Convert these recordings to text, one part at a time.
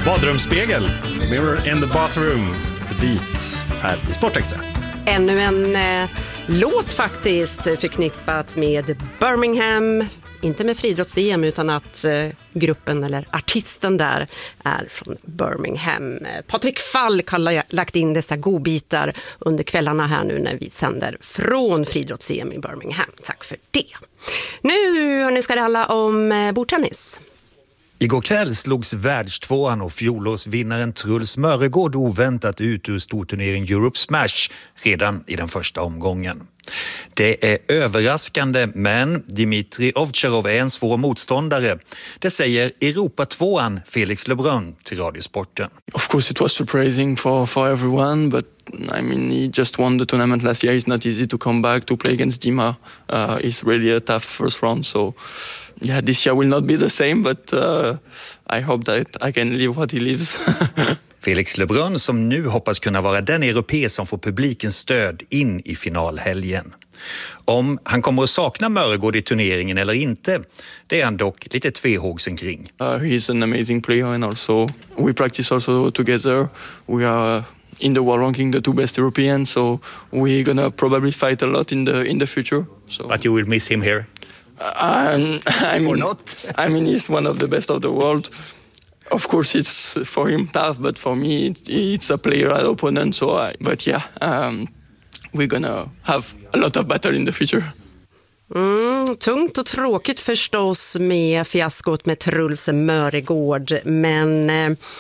Badrumsspegel, Mirror in the Bathroom, The Beat, här i Sportextra. Ännu en låt faktiskt förknippat med Birmingham, inte med friidrotts-EM utan att gruppen eller artisten där är från Birmingham. Patrik Falk har lagt in dessa godbitar under kvällarna här nu när vi sänder från friidrotts-EM i Birmingham. Tack för det. Nu ska det handla om bordtennis. Igår kväll slogs världstvåan och fjolårsvinnaren Truls Mörregård oväntat ut ur storturneringen Europe Smash redan i den första omgången. Det är överraskande, men Dmitri Ovtcharov är en svår motståndare. Det säger Europa-tvåan Felix Lebrun till Radiosporten. Of course it was surprising for everyone, but I mean he just won the tournament last year. It's not easy to come back to play against Dima. It's really a tough first round, so yeah, this year will not be the same, but I hope that I can live what he lives. Felix Lebrun som nu hoppas kunna vara den europé som får publikens stöd in i finalhelgen. Om han kommer att sakna Mörregård i turneringen eller inte, det är han dock lite tvehågsen kring. He's an amazing player and also we practice also together. We are in the world ranking the two best Europeans, so we're gonna probably fight a lot in the future. So. But you will miss him here? I mean, or not? I mean, he's one of the best of the world. Of course, it's for him tough, but for me, it's a player opponent. But yeah, we're gonna have a lot of battle in the future. Tungt och tråkigt förstås med fiaskot med Truls Mörregård, men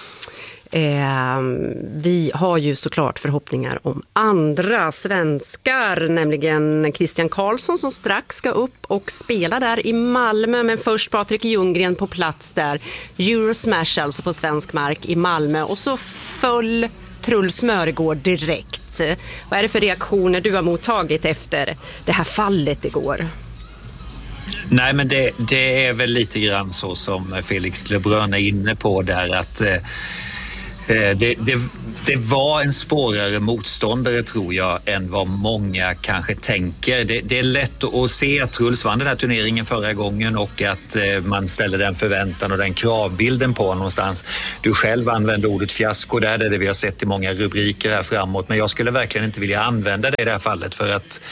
vi har ju såklart förhoppningar om andra svenskar, nämligen Christian Karlsson som strax ska upp och spela där i Malmö, men först Patrik Ljunggren på plats där. Eurosmash alltså på svensk mark i Malmö, och så föll Truls Mörregård direkt. Vad är det för reaktioner du har mottagit efter det här fallet igår? Nej, men det är väl lite grann så som Felix Lebrun är inne på där, att det var en svårare motståndare tror jag än vad många kanske tänker. Det är lätt att se att Truls vann den här turneringen förra gången och att man ställer den förväntan och den kravbilden på någonstans. Du själv använde ordet fiasko där, det vi har sett i många rubriker här framåt, men jag skulle verkligen inte vilja använda det i det här fallet, för att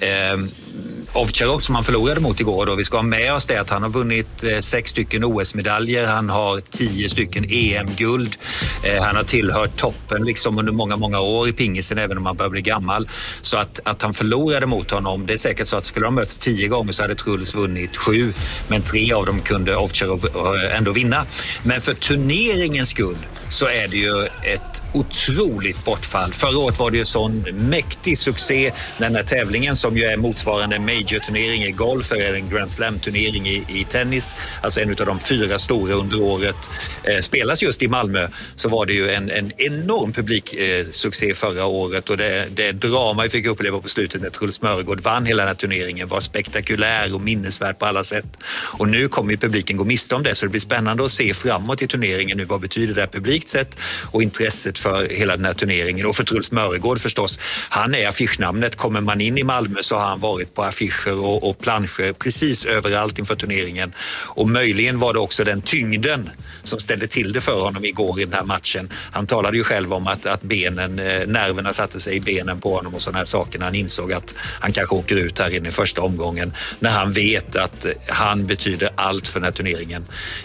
Ovtcharov som han förlorade mot igår då, vi ska ha med oss det att han har vunnit 6 stycken OS-medaljer, han har 10 stycken EM-guld, han har tillhört toppen liksom under många år i pingisen även om han börjar bli gammal, så att han förlorade mot honom, det är säkert så att skulle de möts 10 gånger så hade Truls vunnit 7, men 3 av dem kunde Ovtcharov ändå vinna. Men för turneringens skull så är det ju ett otroligt bortfall. Förra året var det ju sån mäktig succé den här tävlingen som ju är motsvarande major-turnering i golf eller en Grand Slam-turnering i tennis, alltså en av de 4 stora under året, spelas just i Malmö, så var det ju en enorm publiksuccé förra året, och det drama vi fick uppleva på slutet när Truls Mörregård vann hela den här turneringen var spektakulär och minnesvärd på alla sätt, och nu kommer ju publiken gå miste om det, så det blir spännande att se framåt i turneringen nu, vad betyder det här publikt sett och intresset för hela den här turneringen, och för Truls Mörregård förstås, han är affischnamnet, kommer man in i Malmö så har han varit på affischer och planscher precis överallt inför turneringen, och möjligen var det också den tyngden som ställde till det för honom igår i den här matchen. Han talade ju själv om att nerverna satte sig i benen på honom och sådana här saker när han insåg att han kanske åker ut här i den första omgången, när han vet att han betyder allt för den här turneringen.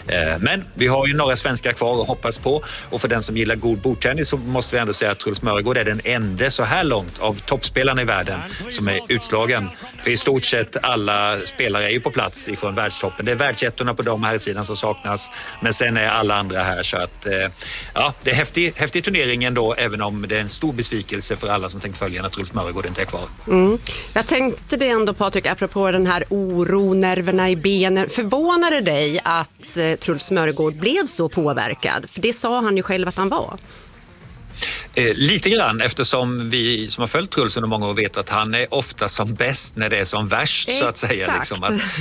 Men vi har ju några svenskar kvar att hoppas på, och för den som gillar god bordtennis så måste vi ändå säga att Truls Mörregård är den enda så här långt av toppspelarna i världen som är utslagen. För i stort sett alla spelare är ju på plats ifrån världstoppen. Det är världsettorna på de här sidan som saknas, men sen är alla andra här, så att ja, det är häftig turnering ändå, även om det är en stor besvikelse för alla som tänkt följa när Truls Mörregård inte är kvar. Jag tänkte det ändå, Patrik, apropå den här oro, nerverna i benen. Förvånade dig att Truls Mörregård blev så påverkad? För det sa han ju själv att han var. Lite grann, eftersom vi som har följt Truls under många år vet att han är ofta som bäst när det är som värst. Exakt. Så att säga. Liksom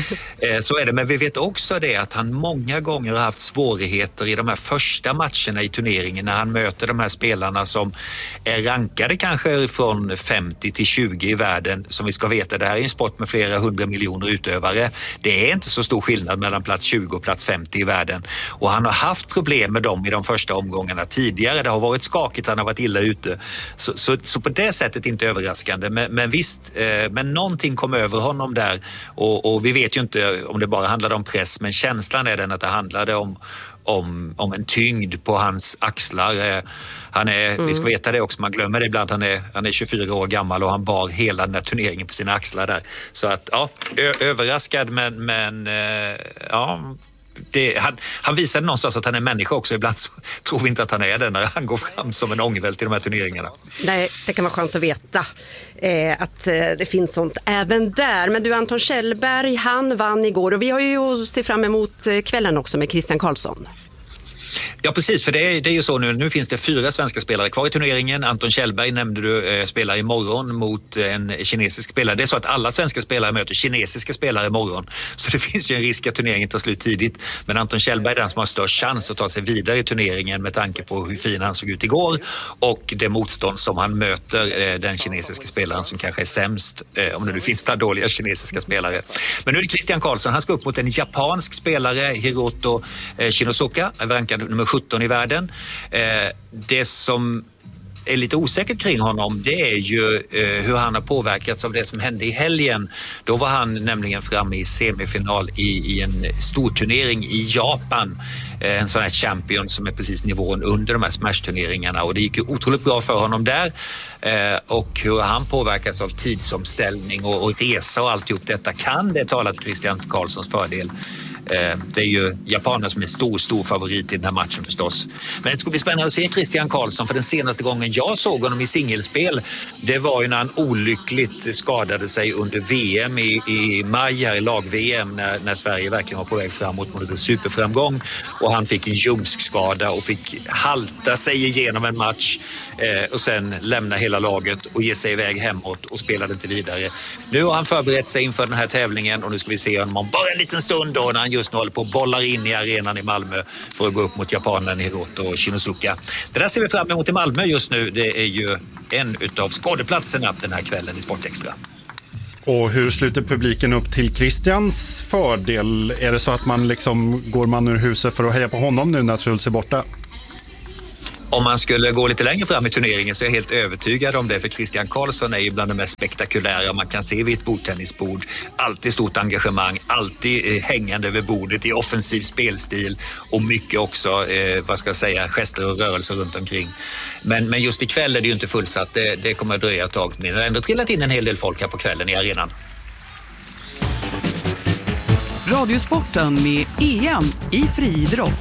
så är det, men vi vet också det att han många gånger har haft svårigheter i de här första matcherna i turneringen när han möter de här spelarna som är rankade kanske från 50 till 20 i världen. Som vi ska veta, det här är en sport med flera 100 miljoner utövare. Det är inte så stor skillnad mellan plats 20 och plats 50 i världen. Och han har haft problem med dem i de första omgångarna tidigare. Det har varit skakigt, han har varit illa ute. Så på det sättet inte överraskande. Men visst, men någonting kom över honom där. Och vi vet ju inte om det bara handlade om press, men känslan är den att det handlade om en tyngd på hans axlar. Han är, vi ska veta det också, man glömmer det ibland, han är 24 år gammal och han bar hela den här turneringen på sina axlar där. Så att, ja, överraskad men ja... Han visade någonstans att han är människa också. Ibland så tror vi inte att han är det när han går fram som en ångvält i de här turneringarna. Nej, det kan vara skönt att veta att det finns sånt även där. Men du, Anton Kjellberg, han vann igår och vi har ju att se fram emot kvällen också med Christian Karlsson. Ja, precis, för det är ju så nu finns det 4 svenska spelare kvar i turneringen. Anton Kjellberg nämnde du spelar imorgon mot en kinesisk spelare. Det är så att alla svenska spelare möter kinesiska spelare imorgon. Så det finns ju en risk att turneringen tar slut tidigt. Men Anton Kjellberg är den som har störst chans att ta sig vidare i turneringen med tanke på hur fin han såg ut igår och det motstånd som han möter den kinesiska spelaren som kanske är sämst, om det nu finns där dåliga kinesiska spelare. Men nu är det Christian Karlsson. Han ska upp mot en japansk spelare, Hiroto Shinosuka, rankad nummer 17 i världen. Det som är lite osäkert kring honom, det är ju hur han har påverkats av det som hände i helgen. Då var han nämligen framme i semifinal i en stor turnering i Japan. En sån här champion som är precis nivån under de här Smash-turneringarna, och det gick ju otroligt bra för honom där. Och hur han påverkats av tidsomställning och resa och alltihop detta, kan det tala till Christian Karlssons fördel. Det är ju japaner som är stor favorit i den här matchen förstås. Men det ska bli spännande att se Christian Karlsson, för den senaste gången jag såg honom i singelspel, det var ju när han olyckligt skadade sig under VM i maj här i lag-VM när Sverige verkligen var på väg framåt mot en superframgång, och han fick en ljumskskada och fick halta sig igenom en match och sen lämna hela laget och ge sig iväg hemåt och spelade inte vidare. Nu har han förberett sig inför den här tävlingen och nu ska vi se honom om bara en liten stund då, när han just nu håller på och bollar in i arenan i Malmö för att gå upp mot japanen Hiroto Shinosuka. Det där ser vi fram emot i Malmö just nu. Det är ju en utav skådeplatserna den här kvällen i Sportextra. Och hur sluter publiken upp till Christians fördel? Är det så att man liksom går man ur huset för att heja på honom nu när Truls är borta? Om man skulle gå lite längre fram i turneringen så är jag helt övertygad om det, för Christian Karlsson är ju bland de mest spektakulära man kan se vid ett bordtennisbord. Alltid stort engagemang, alltid hängande över bordet i offensiv spelstil och mycket också, gester och rörelser runt omkring. Men just ikväll är det ju inte fullsatt, det kommer att dröja ett tag, men det har ändå trillat in en hel del folk här på kvällen i arenan. Radiosporten med EM i friidrott.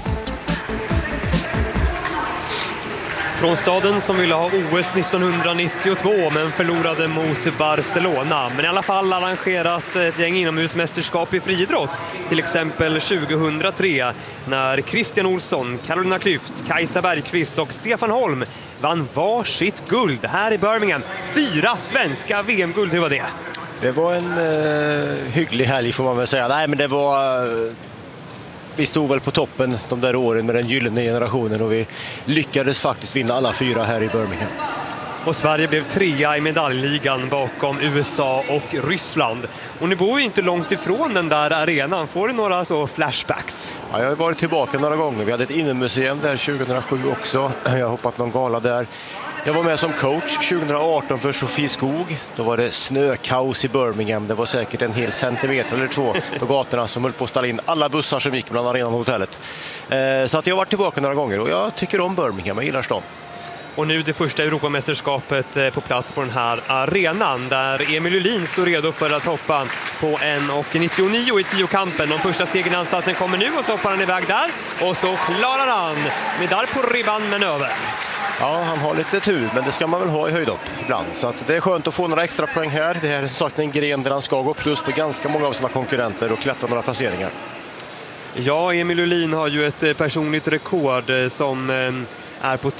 Från staden som ville ha OS 1992 men förlorade mot Barcelona. Men i alla fall arrangerat ett gäng inomhusmästerskap i friidrott. Till exempel 2003 när Christian Olsson, Carolina Klüft, Kajsa Bergqvist och Stefan Holm vann varsitt guld här i Birmingham. 4 svenska VM-guld, hur var det? Det var en hygglig helg får man väl säga. Nej, men det var... Vi stod väl på toppen de där åren med den gyllene generationen och vi lyckades faktiskt vinna alla 4 här i Birmingham. Och Sverige blev 3 i medaljligan bakom USA och Ryssland. Och ni bor ju inte långt ifrån den där arenan. Får du några så flashbacks? Ja, jag har varit tillbaka några gånger. Vi hade ett innemuseum där 2007 också. Jag har hoppat någon gala där. Jag var med som coach 2018 för Sofie Skog. Då var det snökaos i Birmingham. Det var säkert en hel centimeter eller 2 på gatorna som höll på att ställa in alla bussar som gick mellan arenan och hotellet. Så att jag har varit tillbaka några gånger och jag tycker om Birmingham, jag gillar stan. Och nu det första Europamästerskapet på plats på den här arenan där Emil Ullin står redo för att hoppa på 1,99 i 10-kampen. De första stegen i ansatsen kommer nu och så hoppar han iväg där och så klarar han medalj på ribban men över. Ja, han har lite tur, men det ska man väl ha i höjdhopp ibland. Så att det är skönt att få några extra poäng här. Det här är som sagt en gren där han ska gå plus på ganska många av sina konkurrenter och klättra några placeringar. Ja, Emil Ullin har ju ett personligt rekord som är på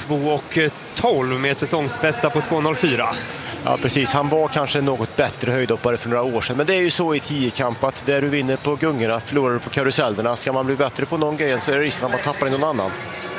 2,12 med ett säsongsbästa på 2,04. Ja, precis. Han var kanske något bättre höjdhoppare för några år sedan. Men det är ju så i 10-kamp att där du vinner på gungorna förlorar du på karusellerna. Ska man bli bättre på någon gren så är det risken att man tappar i någon annan.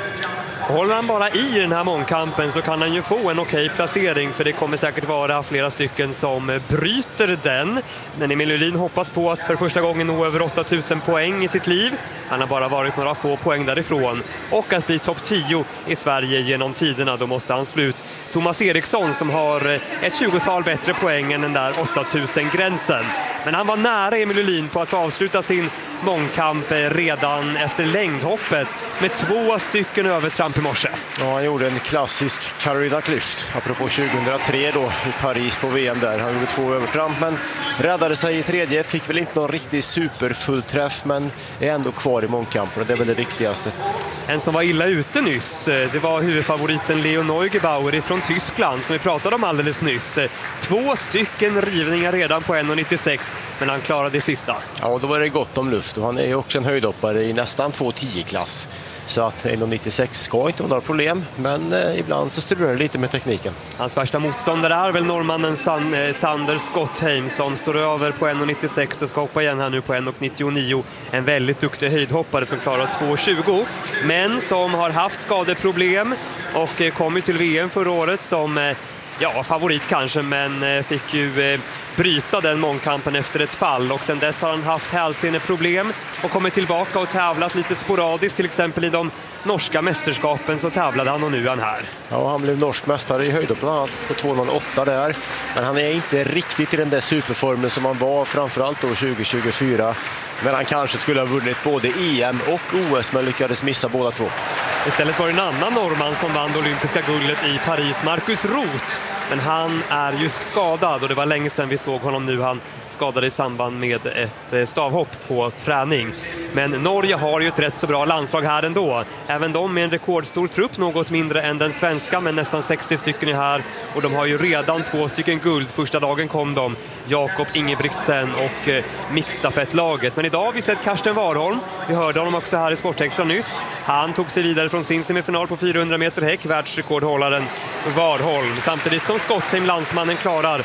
Håller han bara i den här mångkampen så kan han ju få en okej placering, för det kommer säkert vara flera stycken som bryter den. Men Emil Lylin hoppas på att för första gången nå över 8000 poäng i sitt liv. Han har bara varit några få poäng därifrån. Och att bli topp 10 i Sverige genom tiderna, då måste han slå ut Thomas Eriksson som har ett 20-tal bättre poäng än den där 8000-gränsen. Men han var nära Emil Lylin på att få avsluta sin mångkamp redan efter längdhoppet med 2 stycken övertramp i morse. Ja, han gjorde en klassisk Carolina Klüft, apropå 2003 då i Paris på VM där. Han gjorde 2 övertramp men räddade sig i tredje, fick väl inte någon riktigt superfullträff men är ändå kvar i mångkampen och det är väl det viktigaste. En som var illa ute nyss, det var huvudfavoriten Leo Neugebauer från Tyskland som vi pratade om alldeles nyss. 2 stycken rivningar redan på 1,96 men han klarade det sista. Ja, och då var det gott om luft och han är ju också en höjdhoppare i nästan 2,10-klass. Så att 1,96 ska inte vara några problem, men ibland så strular det lite med tekniken. Hans värsta motståndare är väl norrmannen Sander Skottheim som står över på 1,96 och ska hoppa igen här nu på 1,99. En väldigt duktig höjdhoppare som klarar 2,20 men som har haft skadeproblem och kom ju till VM förra året som favorit kanske, men fick ju bryta den mångkampen efter ett fall och sen dess har han haft hälseneproblem och kommit tillbaka och tävlat lite sporadiskt, till exempel i de norska mästerskapen så tävlade han och nu är han här. Ja, han blev norsk mästare i höjdhopp bland annat på 2,08 där, men han är inte riktigt i den där superformen som han var framförallt då 2024. Men han kanske skulle ha vunnit både EM och OS men lyckades missa båda 2. Istället var det en annan norrman som vann det olympiska guldet i Paris, Markus Roth. Men han är ju skadad och det var länge sedan vi såg honom nu. Han skadade i samband med ett stavhopp på träning. Men Norge har ju ett rätt så bra landslag här ändå. Även de med en rekordstor trupp, något mindre än den svenska, men nästan 60 stycken är här. Och de har ju redan 2 stycken guld. Första dagen kom de, Jakob Ingebrigtsen och mixstafettlaget. Men idag har vi sett Karsten Warholm. Vi hörde honom också här i Sportextra nyss. Han tog sig vidare från sin semifinal på 400 meter häck, världsrekordhållaren Warholm. Samtidigt som Skottheim, landsmannen, klarar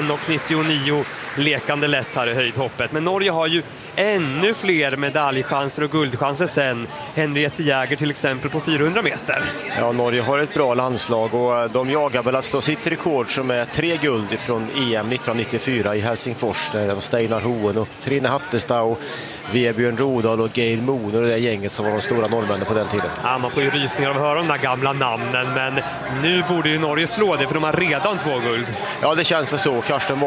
1,99 lekande lätt här i höjdhoppet. Men Norge har ju ännu fler medaljchanser och guldchanser sen. Henriette Jäger till exempel på 400 meter. Ja, Norge har ett bra landslag och de jagar väl att slå sitt rekord som är 3 guld från EM 1994 i Helsingfors. Där det var Steinar Hoen och Trine Hattestad och Vebjörn Rodal och Gail Moon och det där gänget som var de stora norrmännen på den tiden. Ja, man får ju rysningar av att höra de där gamla namnen, men nu borde ju Norge slå det för de har redan 2 guld. Ja, det känns för så. Karsten